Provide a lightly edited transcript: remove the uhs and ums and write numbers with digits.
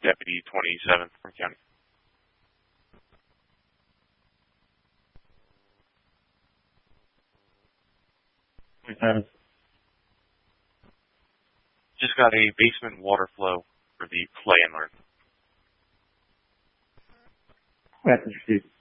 Deputy 27th from County. Just got a basement water flow for the play and learn. That's interesting.